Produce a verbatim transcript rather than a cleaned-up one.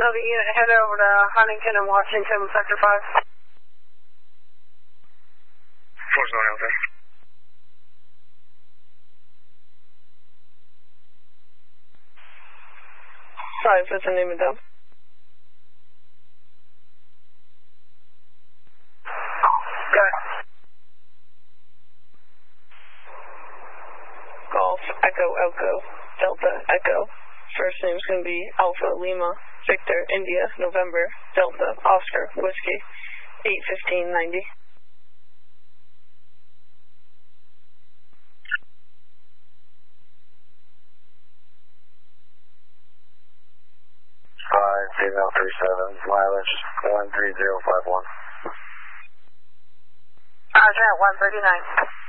another unit head over to Huntington and Washington, Sector five. Four's going out there. Five, what's the name of them? Good. Golf, Echo, Echo, Delta, Echo. First name's going to be Alpha, Lima, Victor, India, November, Delta, Oscar, Whiskey, eight fifteen ninety. Five, female three seven, mileage one three zero five one. Roger, one thirty-nine.